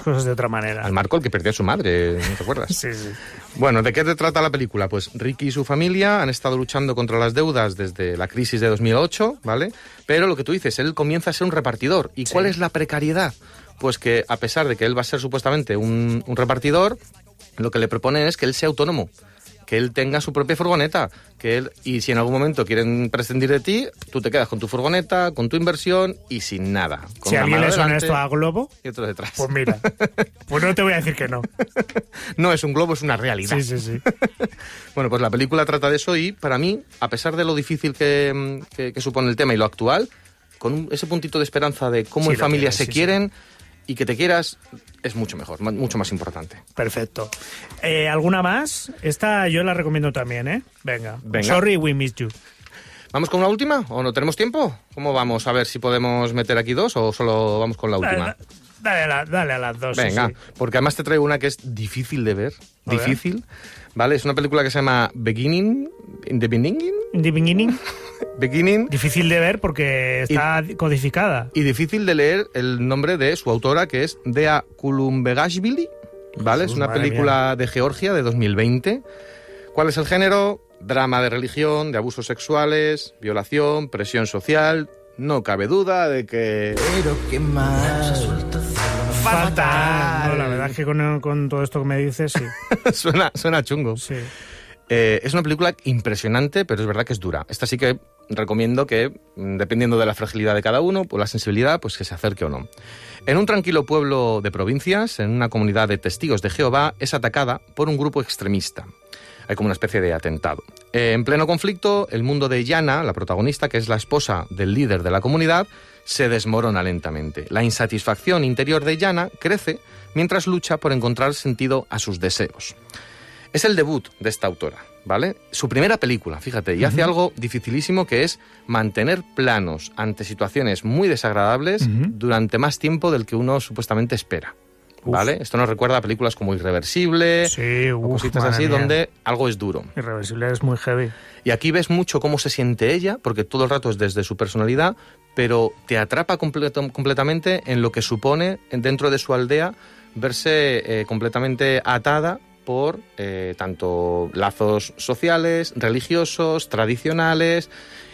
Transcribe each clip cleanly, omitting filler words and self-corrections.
cosas de otra manera. Al Marco, el que perdió a su madre, ¿no te acuerdas? Sí. Bueno, ¿de qué te trata la película? Pues Ricky y su familia han estado luchando contra las deudas desde la crisis de 2008, ¿vale? Pero lo que tú dices, él comienza a ser un repartidor. ¿Y cuál es la precariedad? Pues que a pesar de que él va a ser supuestamente un repartidor, lo que le proponen es que él sea autónomo, que él tenga su propia furgoneta, y si en algún momento quieren prescindir de ti, tú te quedas con tu furgoneta, con tu inversión y sin nada. Si a alguien le suena esto a Globo, y otro detrás. Pues mira, pues no te voy a decir que no. No es un globo, es una realidad. Sí. Bueno, pues la película trata de eso y para mí, a pesar de lo difícil que supone el tema y lo actual, con ese puntito de esperanza de cómo en familia se quieren y que te quieras, es mucho mejor, mucho más importante. Perfecto. ¿Alguna más? Esta yo la recomiendo también, ¿eh? Venga. Sorry, we missed you. ¿Vamos con una última? ¿O no tenemos tiempo? ¿Cómo vamos? A ver si podemos meter aquí dos o solo vamos con la última. Dale a las dos. Venga, sí. Porque además te traigo una que es difícil de ver. Difícil. ¿Vale? Es una película que se llama Beginning. ¿In the Beginning? In the Beginning. Beginning. Difícil de ver porque está codificada. Y difícil de leer el nombre de su autora, que es Dea Kulumbegashvili, ¿vale? Es una película de Georgia de 2020. ¿Cuál es el género? Drama de religión, de abusos sexuales, violación, presión social. No cabe duda de que... Pero qué más... Fatal. No, la verdad es que con todo esto que me dices, sí. suena chungo. Sí. Es una película impresionante, pero es verdad que es dura. Esta sí que recomiendo que, dependiendo de la fragilidad de cada uno, o la sensibilidad, pues que se acerque o no. En un tranquilo pueblo de provincias, en una comunidad de testigos de Jehová, es atacada por un grupo extremista. Hay como una especie de atentado. En pleno conflicto, el mundo de Yana, la protagonista, que es la esposa del líder de la comunidad, se desmorona lentamente. La insatisfacción interior de Yana crece mientras lucha por encontrar sentido a sus deseos. Es el debut de esta autora, ¿vale? Su primera película, fíjate, y hace algo dificilísimo que es mantener planos ante situaciones muy desagradables durante más tiempo del que uno supuestamente espera, ¿vale? Esto nos recuerda a películas como Irreversible, o cositas así, donde algo es duro. Irreversible es muy heavy. Y aquí ves mucho cómo se siente ella, porque todo el rato es desde su personalidad, pero te atrapa completamente en lo que supone dentro de su aldea verse completamente atada por tanto lazos sociales, religiosos, tradicionales.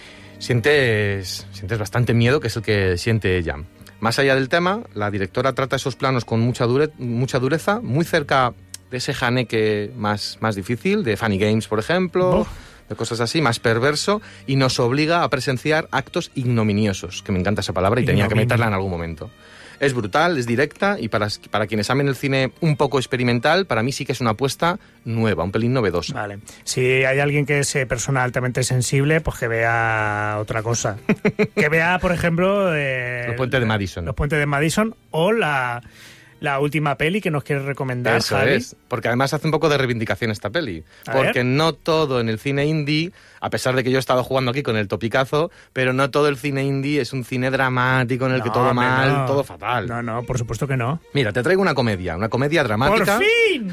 Sientes bastante miedo, que es el que siente ella. Más allá del tema, la directora trata esos planos con mucha dureza, muy cerca de ese janeque más difícil, de Funny Games, por ejemplo, de cosas así, más perverso, y nos obliga a presenciar actos ignominiosos, que me encanta esa palabra y tenía que meterla en algún momento. Es brutal, es directa, y para quienes amen el cine un poco experimental, para mí sí que es una apuesta nueva, un pelín novedosa. Vale. Si hay alguien que es persona altamente sensible, pues que vea otra cosa. Que vea, por ejemplo... Los Puentes de Madison. Los Puentes de Madison o la última peli que nos quieres recomendar, Eso Javi. es, porque además hace un poco de reivindicación esta peli. Porque no todo en el cine indie, a pesar de que yo he estado jugando aquí con el topicazo, pero no todo el cine indie es un cine dramático en el que todo mal, todo fatal. No, por supuesto que no. Mira, te traigo una comedia dramática. ¡Por fin!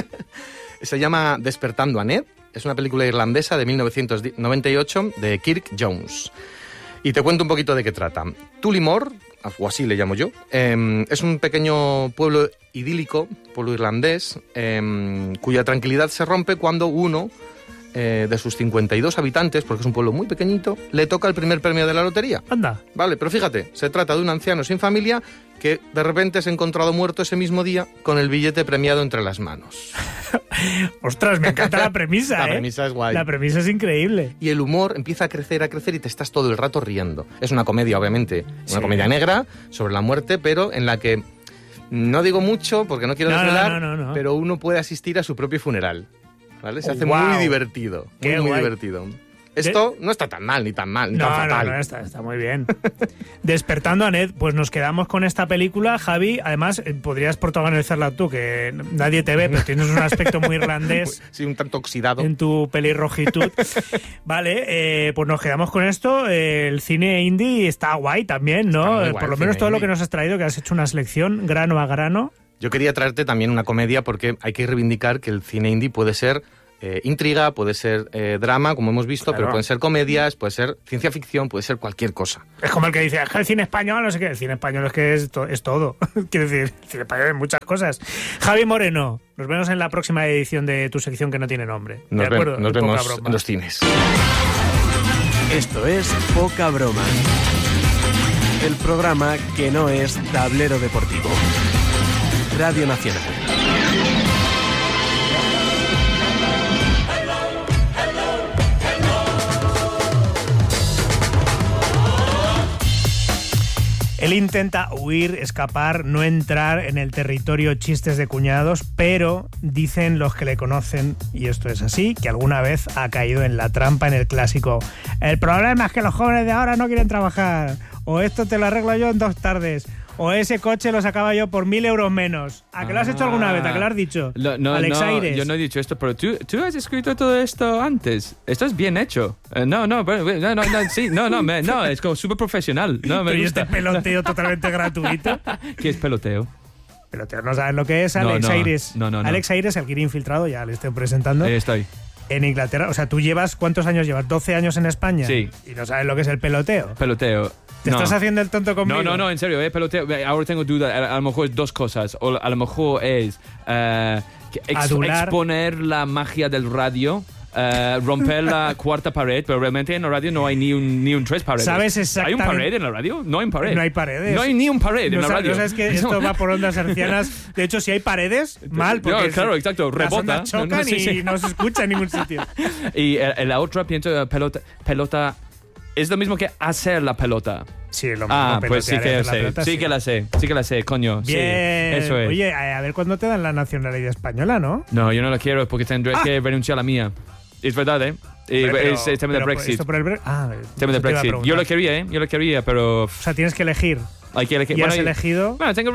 Se llama Despertando a Ned. Es una película irlandesa de 1998 de Kirk Jones. Y te cuento un poquito de qué trata. Tullamore, o así le llamo yo, es un pequeño pueblo idílico, pueblo irlandés, cuya tranquilidad se rompe cuando uno de sus 52 habitantes, porque es un pueblo muy pequeñito, le toca el primer premio de la lotería. Anda. Vale, pero fíjate, se trata de un anciano sin familia que de repente se ha encontrado muerto ese mismo día con el billete premiado entre las manos. Ostras, me encanta la premisa, La premisa es guay. La premisa es increíble. Y el humor empieza a crecer y te estás todo el rato riendo. Es una comedia, obviamente, una comedia negra sobre la muerte, pero en la que no digo mucho porque no quiero desvelar, pero uno puede asistir a su propio funeral. ¿Vale? Se hace muy divertido. Muy divertido. Esto no está tan mal, ni tan fatal. No, está muy bien. Despertando a Ned, pues nos quedamos con esta película, Javi. Además, podrías protagonizarla tú, que nadie te ve, pero tienes un aspecto muy irlandés. Sí, un tanto oxidado. En tu pelirrojitud. Vale, pues nos quedamos con esto. El cine indie está guay también, ¿no? Guay, por lo menos todo lo que nos has traído, que has hecho una selección grano a grano. Yo quería traerte también una comedia porque hay que reivindicar que el cine indie puede ser intriga, puede ser drama, como hemos visto, Claro. pero pueden ser comedias, puede ser ciencia ficción, puede ser cualquier cosa. Es como el que dice, el cine español, no sé qué. El cine español es que es todo. Quiero decir, el cine español es muchas cosas. Javi Moreno, nos vemos en la próxima edición de tu sección que no tiene nombre. ¿De acuerdo? Nos Poca vemos broma. en los cines. Esto es Poca Broma. El programa que no es tablero deportivo. Radio Nacional. Él intenta huir, escapar, no entrar en el territorio chistes de cuñados, pero dicen los que le conocen, y esto es así, que alguna vez ha caído en la trampa en el clásico. El problema es que los jóvenes de ahora no quieren trabajar, o esto te lo arreglo yo en 2 tardes, o ese coche lo sacaba yo por 1.000 euros menos. ¿A que lo has hecho alguna vez? ¿A que lo has dicho? Alex Aires. Yo no he dicho esto, pero tú has escrito todo esto antes. Esto es bien hecho. No, es como súper profesional. No, me Pero ¿y gusta. este peloteo totalmente gratuito? ¿Qué es peloteo? Peloteo, ¿no sabes lo que es? Alex Aires. No. Alex Aires, el Kiri infiltrado, ya le estoy presentando. Estoy. En Inglaterra, o sea, ¿tú llevas cuántos años llevas? ¿12 años en España? Sí. ¿Y no sabes lo que es el peloteo? Peloteo. ¿Te estás haciendo el tonto conmigo? No, en serio, peloteo. Ahora tengo duda. A lo mejor es 2 cosas. O a lo mejor es Adular. exponer la magia del radio. Romper la cuarta pared, pero realmente en la radio no hay ni un 3 paredes. ¿Sabes ¿Hay exactamente? un pared en la radio? No hay un pared. No hay paredes. No hay ni un pared en No la sabes, radio. no sabes que esto va por ondas hercianas. De hecho, si hay paredes, mal, porque No, claro, exacto, las rebota. ondas chocan y no se escucha en ningún sitio. Y la otra, pienso, pelota es lo mismo que hacer la pelota. Sí, lo mismo. Pues sí que la sé. Sí que la sé, coño. Bien. Sí, eso es. Oye, a ver cuándo te dan la nacionalidad española, ¿no? No, yo no la quiero porque tendré que renunciar a la mía. Es verdad, ¿eh? Es el tema del Brexit. Esto por el Tema del Brexit. Yo lo quería, pero O sea, tienes que elegir. hay que elegir. ¿Y has elegido? Bueno, tengo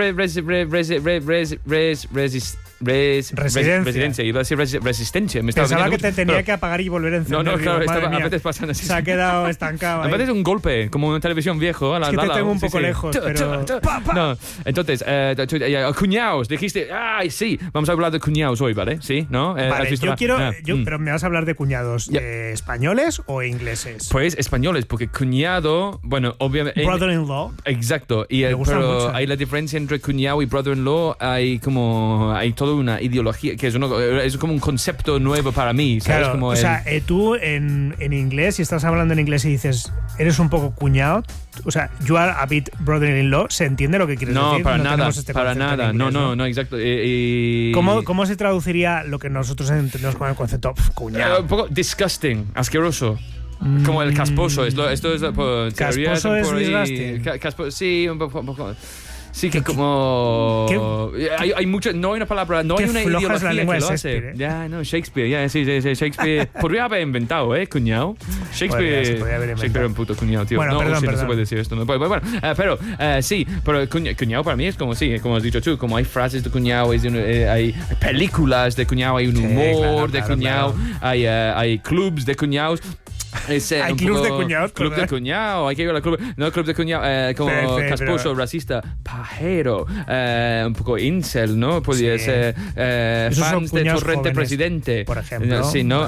residencia. Iba a decir resistencia. Me estaba Pensaba que viniendo te mucho, tenía pero- que apagar y volver a encender. No, claro, Digo, madre a mía, veces pasan así. se ha quedado estancado A ahí. veces un golpe, como una televisión viejo. Es que te tengo un poco lejos, pero... No, entonces, cuñados, dijiste, ay, sí, vamos a hablar de cuñados hoy, ¿vale? Sí, ¿no? ¿Has Vale, visto yo la- quiero... Ah, Pero ¿me vas a hablar de cuñados Ya. españoles o ingleses? Pues españoles, porque cuñado, bueno, obviamente... Brother-in-law. Exacto, y Me gusta pero mucho. hay la diferencia entre cuñado y brother-in-law, hay toda una ideología, que es como un concepto nuevo para mí, ¿sabes? Claro, Como o sea, tú en inglés, si estás hablando en inglés y dices, eres un poco cuñado, o sea, you are a bit brother-in-law, ¿se entiende lo que quieres no, decir? para nada, tenemos este para concepto en nada, inglés, no, exacto. ¿Cómo se traduciría lo que nosotros entendemos con el concepto cuñado? Un poco disgusting, asqueroso. Como el casposo. Esto es por teoría, ¿Casposo es por ahí. disgusting? Sí, un poco. Sí, que como... Hay mucho... No hay una palabra, no hay Qué una floja es la ideología lengua que de lo hace. Shakespeare, ¿eh? Ya, no, Shakespeare, ya, sí, Shakespeare... Podría haber inventado, cuñado. Shakespeare... Se podría haber inventado. Shakespeare era un puto cuñado, tío. Bueno, no, perdón. no se puede decir esto. No. Bueno, sí, pero cuñado para mí es como, sí, como has dicho tú, como hay frases de cuñado, hay películas de cuñado, hay un humor de cuñado, hay clubs de cuñados. Hay club de cuñados. Club de cuñado, hay que ir al club. No, club de cuñado, como casposo, racista, pajero, un poco incel, ¿no? Podría ser Esos son fans de cuñados Torrente jóvenes, Presidente. por ejemplo. Sí, ¿no?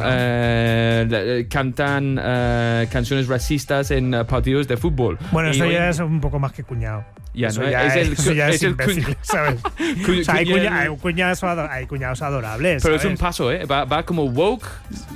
Cantan canciones racistas en partidos de fútbol. Bueno, esto Y- ya es un poco más que cuñado. Ya, Eso ¿no? ya Es es el imbécil, cuñado. ¿sabes? O sea, hay cuñados adorables, Pero es ¿sabes? un paso, ¿eh? Va como woke,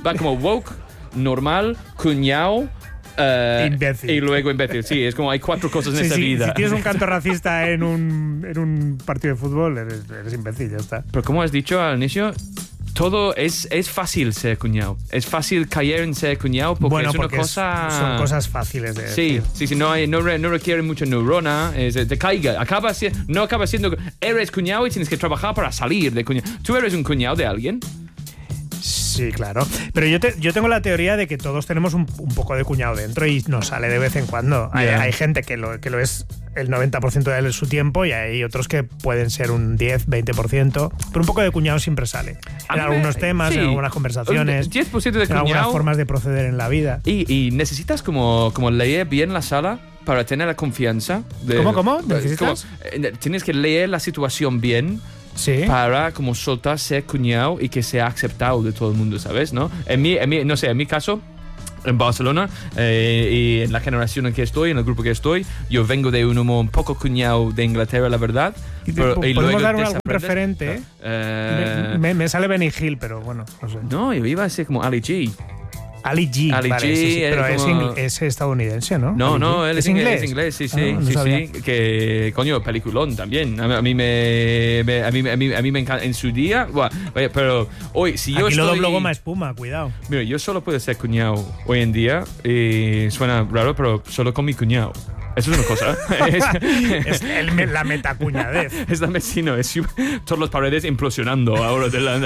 normal, cuñado, Imbécil. y luego imbécil. Sí, es como hay 4 cosas en Sí, esta sí, vida. si tienes un canto racista en un partido de fútbol, eres imbécil, ya está. Pero como has dicho al inicio, todo es fácil ser cuñado. Es fácil caer en ser cuñado porque es una porque cosa... son cosas fáciles de decir. Sí, no requiere mucha neurona, te caiga, no acaba siendo, eres cuñado y tienes que trabajar para salir de cuñado. ¿Tú eres un cuñado de alguien? Sí, claro. Pero yo tengo la teoría de que todos tenemos un poco de cuñado dentro y nos sale de vez en cuando. Yeah. Hay gente que lo es el 90% de su tiempo y hay otros que pueden ser un 10, 20%. Pero un poco de cuñado siempre sale. En algunos temas, sí. en algunas conversaciones, 10% de en algunas cuñado. formas de proceder en la vida. Y necesitas como leer bien la sala para tener la confianza. ¿Cómo? ¿Necesitas? Tienes que leer la situación bien Sí. para como soltar ser cuñado y que sea aceptado de todo el mundo, ¿sabes? ¿No? En mi caso, en Barcelona, y en la generación en que estoy, en el grupo que estoy, yo vengo de un humor un poco cuñado de Inglaterra, la verdad. ¿Podemos dar algún referente? Me sale Benny Hill, pero bueno, no sé. No, yo iba a ser como Ali G. Ali G, Ali vale, G, sí, pero como... es estadounidense, ¿no? No, él es inglés. Sí, no sabía. que coño, peliculón también. A mí me encanta en su día, pero hoy si yo aquí estoy... lo doblo goma espuma, cuidado. Mira, yo solo puedo ser cuñado hoy en día y suena raro, pero solo con mi cuñado. Eso es una cosa. Es la metacuñadez. Es la vecino, es todas las paredes implosionando ahora de la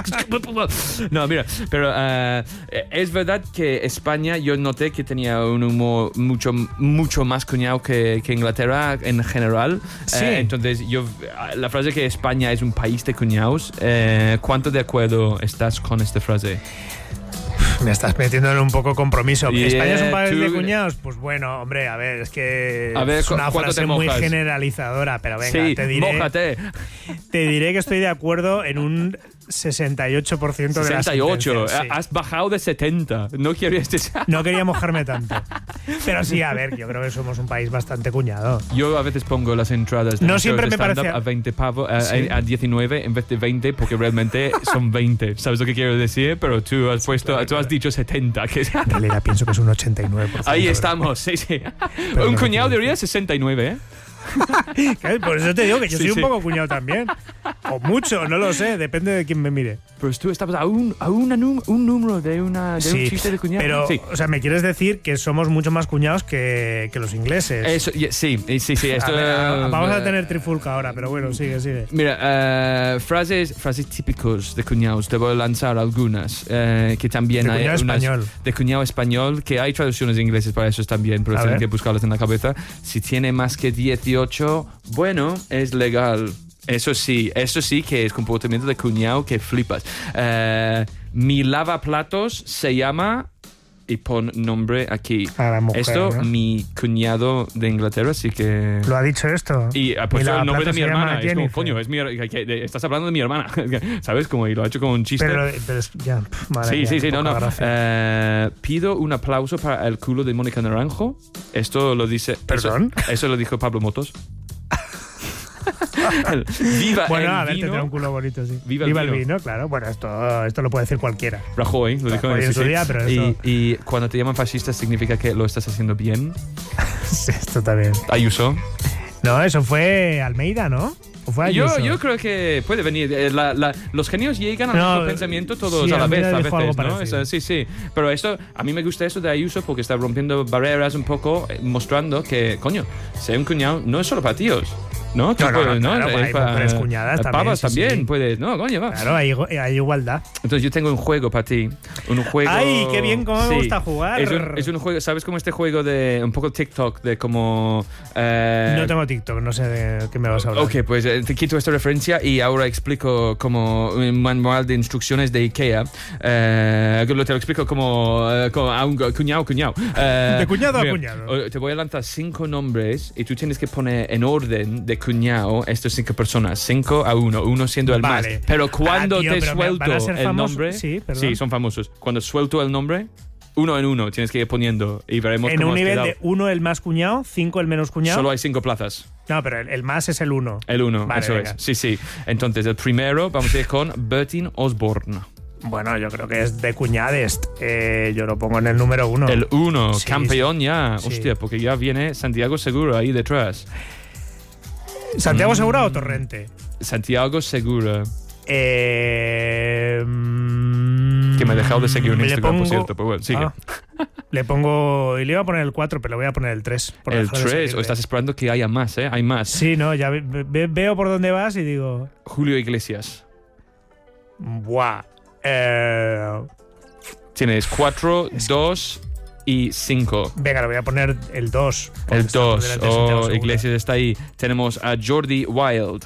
No, mira, pero es verdad que España yo noté que tenía un humor mucho más cuñado que Inglaterra en general. Sí. Entonces la frase que España es un país de cuñados, ¿cuánto de acuerdo estás con esta frase? Me estás metiendo en un poco compromiso. Yeah, ¿España es un país de cuñados? Pues bueno, hombre, a ver, es que es una frase muy generalizadora, pero venga, sí, mójate. Te diré que estoy de acuerdo en un 68% de las 68, sí. Has bajado de 70. No quería mojarme tanto. Pero sí, a ver, yo creo que somos un país bastante cuñado. Yo a veces pongo las entradas de no siempre me parece a 20 pavos, a 19 en vez de 20, porque realmente son 20. ¿Sabes lo que quiero decir? Pero tú has has dicho 70. Que en realidad pienso que es un 89%. Ahí estamos, sí. Pero un cuñado diría 69, ¿eh? Por eso te digo que yo soy un poco cuñado también. O mucho, no lo sé, depende de quién me mire. Pues tú estabas a un número de un chiste de cuñado. Pero, o sea, me quieres decir que somos mucho más cuñados que los ingleses. Eso, sí. Esto, vamos a tener trifulca ahora, pero bueno, sigue. Mira, frases típicos de cuñados. Te voy a lanzar algunas que también de hay cuñado español. De cuñado español, que hay traducciones ingleses para eso también, pero tienen que buscarlas en la cabeza. Si tiene más que 18, bueno, es legal. Eso sí que es comportamiento de cuñado que flipas. Mi lavaplatos se llama... Y pon nombre aquí. A la mujer, esto, ¿no? Mi cuñado de Inglaterra, así que... ¿Lo ha dicho esto? Y ha puesto el nombre de mi hermana. Es como, Jennifer. coño, estás hablando de mi hermana. ¿Sabes? Como, y lo ha hecho como un chiste. Pero ya, madre sí, mía, no. Pido un aplauso para el culo de Mónica Naranjo. Esto lo dice... ¿Perdón? Eso lo dijo Pablo Motos. Viva bueno, el a ver, vino. tendrá un culo bonito, sí. Viva el vino, claro. Bueno, esto lo puede decir cualquiera. Rajoy lo dijo en su día, pero eso... y cuando te llaman fascista significa que lo estás haciendo bien. Sí, esto también. Ayuso. No, eso fue Almeida, ¿no? ¿O fue Ayuso? Yo creo que puede venir. Los genios llegan al mismo pensamiento todos sí, a la vez, a veces, ¿no? Sí. Pero esto, a mí me gusta eso de Ayuso porque está rompiendo barreras un poco, mostrando que, coño, ser un cuñado no es solo para tíos. ¿No? Claro, hay mujeres cuñadas también. Pavas sí. también puedes. No, coño, va. Claro, hay igualdad. Entonces yo tengo un juego para ti. Un juego... ¡Ay, qué bien! ¿Cómo me gusta jugar? Es un juego, ¿sabes cómo este juego de un poco TikTok? De como... No tengo TikTok, no sé de qué me vas a hablar. Ok, pues te quito esta referencia y ahora explico como un manual de instrucciones de IKEA. Te lo explico como a un cuñado. De cuñado a cuñado. Te voy a lanzar 5 nombres y tú tienes que poner en orden de cuñado estas 5 personas, 5 a 1, uno siendo el más. Pero cuando te suelto el nombre, sí, son famosos. Cuando suelto el nombre, 1 en 1 tienes que ir poniendo y veremos en cómo un nivel quedado. De 1 el más cuñado, 5 el menos cuñado. Solo hay 5 plazas. No, pero el más es el 1. El 1, vale, eso venga. es. Sí. Entonces, el primero vamos a ir con Bertín Osborne. Bueno, yo creo que es de cuñades. Yo lo pongo en el número 1. El 1, sí, campeón sí. ya. Sí. Hostia, porque ya viene Santiago Segura ahí detrás. ¿Santiago Segura o Torrente? Santiago Segura. Que me he dejado de seguir en Instagram, por cierto. Pero bueno, sigue. Le pongo... Y le iba a poner el 4, pero le voy a poner el 3. El 3, o estás esperando que haya más, ¿eh? Hay más. Sí, no, ya veo por dónde vas y digo... Julio Iglesias. Buah. Tienes 4, 2 y 5. Venga, le voy a poner el 2. El 2. Iglesias está ahí. Tenemos a Jordi Wild.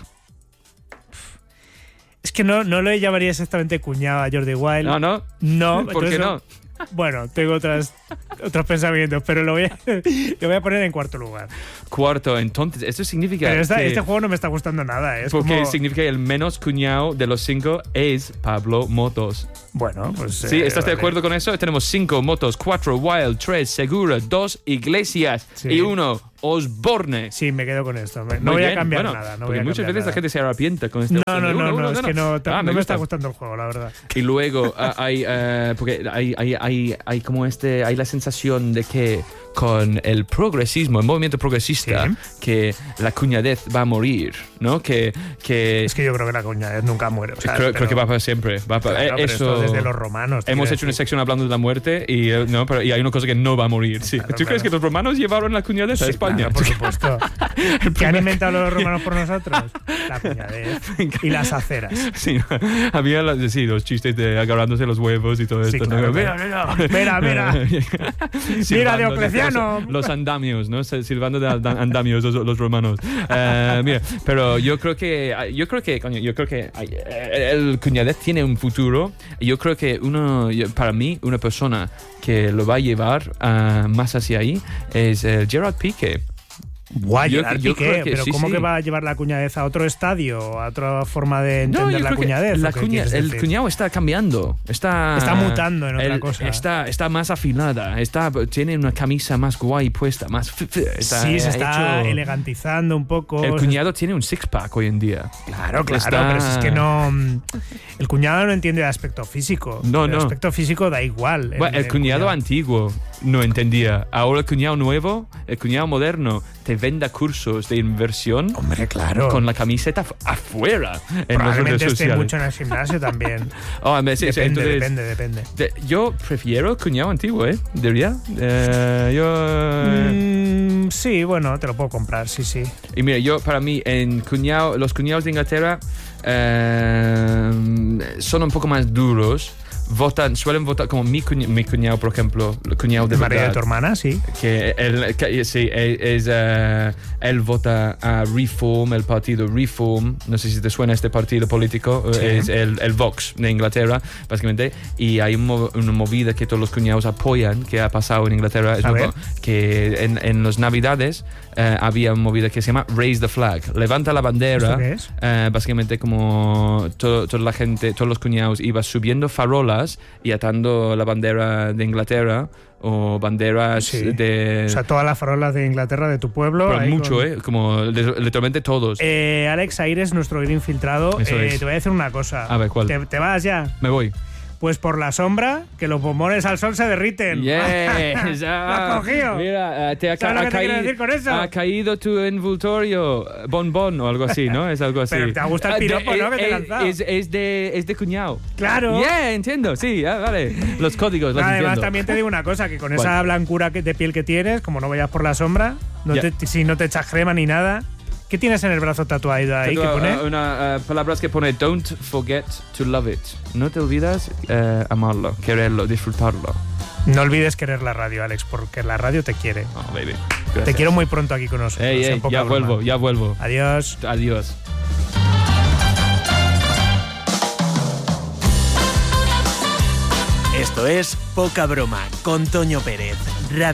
Es que no lo llamaría exactamente cuñado a Jordi Wild. No. No. ¿Por qué no? Bueno, tengo otros pensamientos, pero lo voy a poner en cuarto lugar. Cuarto, entonces, esto significa Pero que... este juego no me está gustando nada. Es porque como... significa que el menos cuñado de los 5 es Pablo Motos. Bueno, pues... Sí, ¿estás de vale. acuerdo con eso? Tenemos 5 Motos, 4 Wild, 3 Segura, 2 Iglesias Sí. y 1 Osborne. Sí, me quedo con esto. No Muy voy a bien, cambiar bueno, nada. No porque voy a muchas cambiar veces nada. la gente se arrepiente con este No, es que no me está gustando el juego, la verdad. Y luego porque hay como hay la sensación de que con el progresismo, el movimiento progresista, Sí. que la cuñadez va a morir, ¿no? Que Es que yo creo que la cuñadez nunca muere. O sea, creo pero- que va para siempre. Va para, Claro, pero eso esto desde los romanos. te hemos quiero hecho una decir. sección hablando de la muerte y y hay una cosa que no va a morir. Sí. Claro, ¿Tú crees claro. que los romanos llevaron la cuñadez a Sí, España? claro, por supuesto. ¿Qué han inventado los romanos por nosotros? La cuñadez y las aceras. Sí, había los chistes de agarrándose los huevos y todo Sí, esto. claro, ¿no? claro. Mira. Silbando, Diocleciano. Los andamios, ¿no? Silbando de andamios los romanos. Mira, pero yo creo que el cuñadez tiene un futuro. Yo creo que para mí, una persona que lo va a llevar más hacia ahí es Gerard Piqué. Guay, Yo Piqué, creo que pero sí, ¿cómo sí. que va a llevar la cuñadez a otro estadio? ¿A otra forma de No, entender yo la creo que cuñadez? la ¿o qué cuña- quieres el decir? cuñado está cambiando. Está mutando en otra cosa. Está más afilada. Tiene una camisa más guay puesta. Sí, se está hecho- elegantizando un poco. El cuñado tiene un six-pack hoy en día. Claro, Está- pero si es que no... El cuñado no entiende el aspecto físico. No, el no. aspecto físico da igual. Bueno, el cuñado antiguo no entendía. Ahora el cuñado nuevo, el cuñado moderno, te venda cursos de inversión Hombre, claro. con la camiseta afuera en las redes Probablemente esté sociales. mucho en el gimnasio también. Oh, sí, Depende, entonces, depende. Yo prefiero el cuñado antiguo, diría. Sí, bueno, te lo puedo comprar, sí. Y mira, para mí, los cuñados de Inglaterra son un poco más duros. Suelen votar como mi cuñado, por ejemplo, el cuñado de María de tu verdad, hermana, sí. él vota a Reform, el partido Reform. No sé si te suena este partido político. Sí. Es el Vox de Inglaterra, básicamente. Y hay una movida que todos los cuñados apoyan, que ha pasado en Inglaterra. Es A ver. que en las Navidades había una movida que se llama Raise the Flag. Levanta la bandera. ¿Esto qué es? Básicamente como toda la gente, todos los cuñados iban subiendo farolas y atando la bandera de Inglaterra o banderas Sí. de... O sea, todas las farolas de Inglaterra, de tu pueblo. pero ahí mucho, con- como literalmente todos. Alex Aires, nuestro gran infiltrado, Eso es. te voy a decir una cosa. A ver, ¿cuál? ¿Te vas ya? Me voy. Pues por la sombra, que los bombones al sol se derriten. Yes. Lo has cogido. Mira, ¿Sabes lo que te quiero decir con eso? ha caído tu envoltorio, bonbon o algo así, ¿no? Es algo así. Pero te gusta el piropo, ¿no? Que te he lanzado. Es de cuñado. Claro. Yeah, entiendo, sí, vale. Los códigos, los Además, entiendo. también te digo una cosa, que con ¿Cuál? esa blancura de piel que tienes, como no vayas por la sombra, Ya. si no te echas crema ni nada, ¿qué tienes en el brazo tatuado ahí? ¿Qué pone? Palabras que pone don't forget to love it. No te olvidas amarlo, quererlo, disfrutarlo. No olvides querer la radio, Alex, porque la radio te quiere. Oh, baby. Te Gracias. quiero muy pronto aquí con nosotros. Ey, en Poca ya Broma. vuelvo. Adiós. Adiós. Esto es Poca Broma con Toño Pérez, Radio